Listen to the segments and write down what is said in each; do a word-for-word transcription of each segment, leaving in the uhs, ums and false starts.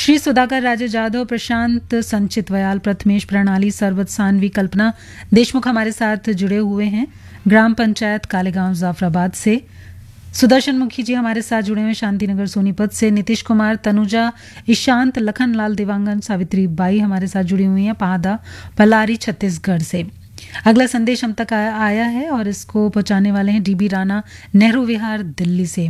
श्री सुधाकर राजे जाधव, प्रशांत, संचित वयाल, प्रथमेश, प्रणाली, सरवत, सानवी, कल्पना देशमुख हमारे साथ जुड़े हुए हैं ग्राम पंचायत कालेगांव जाफराबाद से। सुदर्शन मुखी जी हमारे साथ जुड़े हुए शांतिनगर सोनीपत से। नीतीश कुमार, तनुजा, ईशांत, लखनलाल, देवांगन, सावित्री बाई हमारे साथ जुड़ी हुई हैं पहादा पलारी छत्तीसगढ़ से। अगला संदेश हम तक आया, आया है और इसको पहुंचाने वाले हैं डीबी राणा, नेहरू विहार, दिल्ली से।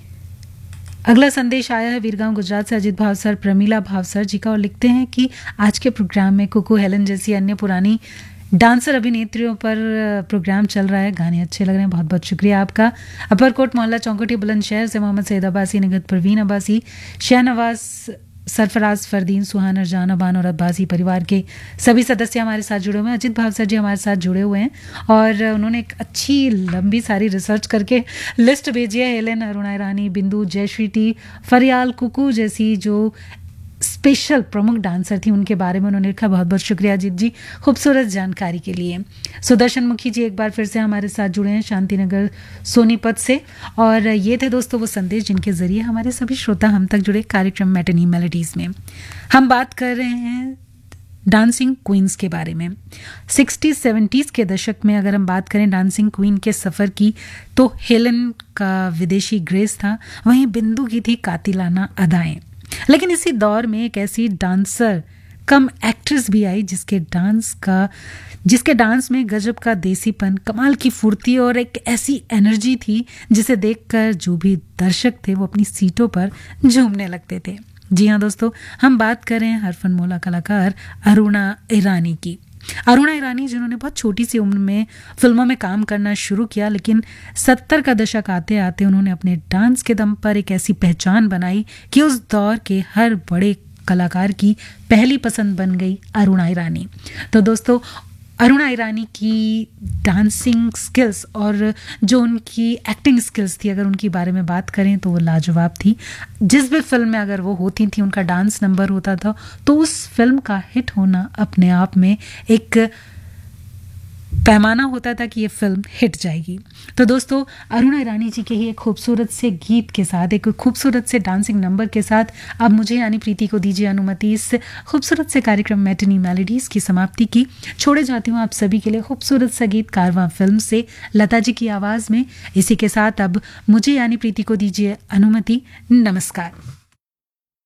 अगला संदेश आया है वीरगांव गुजरात से अजित भावसर, प्रमीला भावसर जी का, और लिखते हैं कि आज के प्रोग्राम में कुकू, हेलन जैसी अन्य पुरानी डांसर अभिनेत्रियों पर प्रोग्राम चल रहा है, गाने अच्छे लग रहे हैं, बहुत बहुत शुक्रिया आपका। अपरकोट मोहल्ला चौंकटी बुलंदशहर से मोहम्मद सैयद अब्बासी, निगत परवीन अब्बासी, शहनवाज, सरफराज, फरदीन, सुहाना, जान, अबान और अब्बासी परिवार के सभी सदस्य हमारे साथ जुड़े हुए हैं। अजित भावसर जी हमारे साथ जुड़े हुए हैं और उन्होंने एक अच्छी लंबी सारी रिसर्च करके लिस्ट भेजी है। हेलेन, अरुणा ईरानी, बिंदु, जयश्री टी, फरियाल, कुकू जैसी जो स्पेशल प्रमुख डांसर थी उनके बारे में उन्होंने लिखा। बहुत बहुत शुक्रिया अजीत जी खूबसूरत जानकारी के लिए। सुदर्शन मुखी जी एक बार फिर से हमारे साथ जुड़े हैं शांतिनगर सोनीपत से, और ये थे दोस्तों वो संदेश जिनके जरिए हमारे सभी श्रोता हम तक जुड़े कार्यक्रम मैटिनी मेलोडीज में। हम बात कर रहे हैं डांसिंग क्वींस के बारे में। सिक्सटीज सेवेंटीज़ के दशक में अगर हम बात करें डांसिंग क्वीन के सफ़र की, तो हेलन का विदेशी ग्रेस था, वहीं बिंदु की थी कातिलाना अदाएं। लेकिन इसी दौर में एक ऐसी डांसर कम एक्ट्रेस भी आई जिसके डांस का जिसके डांस में गजब का देसीपन, कमाल की फुर्ती और एक ऐसी एनर्जी थी जिसे देखकर जो भी दर्शक थे वो अपनी सीटों पर झूमने लगते थे। जी हाँ दोस्तों, हम बात कर रहे हैं हरफनमौला कलाकार अरुणा ईरानी की। अरुणा ईरानी जिन्होंने बहुत छोटी सी उम्र में फिल्मों में काम करना शुरू किया, लेकिन सत्तर का दशक आते आते उन्होंने अपने डांस के दम पर एक ऐसी पहचान बनाई कि उस दौर के हर बड़े कलाकार की पहली पसंद बन गई अरुणा ईरानी। तो दोस्तों, अरुणा ईरानी की डांसिंग स्किल्स और जो उनकी एक्टिंग स्किल्स थी, अगर उनके बारे में बात करें तो वो लाजवाब थी। जिस भी फिल्म में अगर वो होती थी, उनका डांस नंबर होता था, तो उस फिल्म का हिट होना अपने आप में एक पैमाना होता था कि ये फिल्म हिट जाएगी। तो दोस्तों, अरुणा ईरानी जी के ही एक खूबसूरत से गीत के साथ, एक खूबसूरत से डांसिंग नंबर के साथ अब मुझे यानी प्रीति को दीजिए अनुमति इस खूबसूरत से कार्यक्रम मैटिनी मेलोडीज की समाप्ति की। छोड़े जाती हूँ आप सभी के लिए खूबसूरत सा गीत कारवां फिल्म से लता जी की आवाज़ में। इसी के साथ अब मुझे यानी प्रीति को दीजिए अनुमति। नमस्कार।